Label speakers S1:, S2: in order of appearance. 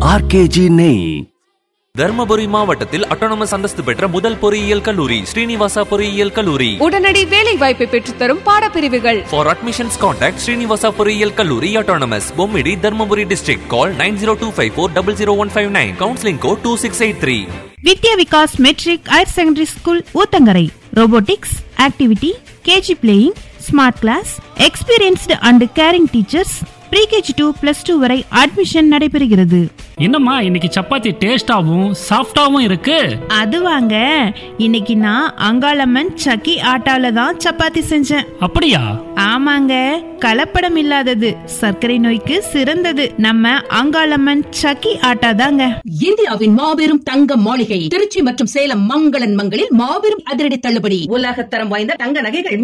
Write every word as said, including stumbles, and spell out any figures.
S1: RKG நெய்.
S2: தர்மபுரி மாவட்டத்தில் autonomous அந்தஸ்து பெற்ற முதல் பொறியியல் கல்லூரி ஸ்ரீனிவாசா பொறியியல் கல்லூரி.
S3: உடனடி வேலை வாய்ப்பை பெற்றுத்தரும் பாடப்பிரிவுகள்.
S2: ஃபார் அட்மிஷன்ஸ் கான்டாக்ட் ஸ்ரீனிவாசா பொறியியல் கல்லூரி autonomous, Bommidi, Dharmapuri district. Call nine zero two five four double zero one five nine. Counselling code two six eight three.
S4: Vidya Vikas matric higher secondary school Uthangarai. Robotics, activity, KG playing, smart class, experienced and carrying teachers. Pre-KG two plus two வரை admission நடைபெறுகிறது.
S5: என்னம்மா இன்னைக்கு சப்பாத்தி டேஸ்டாவும் சாஃப்டாவும் இருக்கு?
S4: அது வாங்க, இன்னைக்கு நான் அங்காளம்மன் சக்கி ஆட்டால தான் சப்பாத்தி செஞ்சேன்.
S5: அப்படியா?
S4: ஆமாங்க, கலப்படம் இல்லாதது, சர்க்கரை நோய்க்கு சிறந்தது நம்ம அங்காளம்மன் சக்கி ஆட்டா தாங்க.
S6: இந்தியாவின் மாபெரும் தங்க மாளிகை திருச்சி மற்றும் சேலம் மங்களன் மங்களில் மாபெரும் அதிரடி தள்ளுபடி. உலகத்தரம் வாய்ந்த தங்க நகைகள்